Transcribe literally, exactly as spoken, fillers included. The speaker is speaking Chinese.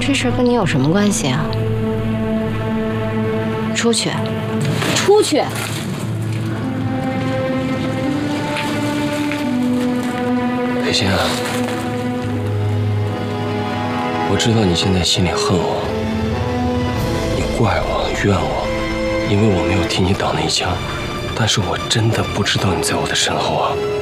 这事跟你有什么关系啊？出去，出去！ 裴鑫啊，我知道你现在心里恨我，你怪我、怨我，因为我没有替你挡那一枪。但是我真的不知道你在我的身后啊。